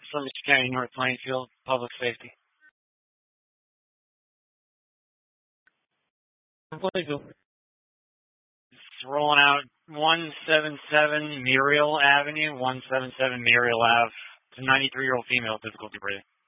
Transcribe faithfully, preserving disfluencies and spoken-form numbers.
Sumter County, North Plainfield, Public Safety. Plainfield. It's rolling out one seventy-seven Muriel Avenue, one seventy-seven Muriel Ave. It's a ninety-three-year-old female with difficulty breathing.